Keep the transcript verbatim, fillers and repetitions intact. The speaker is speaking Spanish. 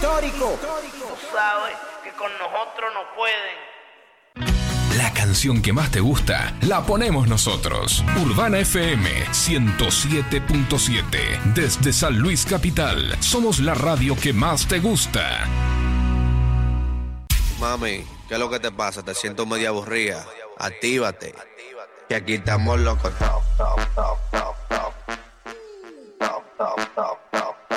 histórico. Tú sabes que con nosotros no pueden. La canción que más te gusta la ponemos nosotros. Urbana F M ciento siete punto siete. Desde San Luis Capital. Somos la radio que más te gusta. Mami, ¿qué es lo que te pasa? Te siento media aburrida. Actívate. Que aquí estamos locos.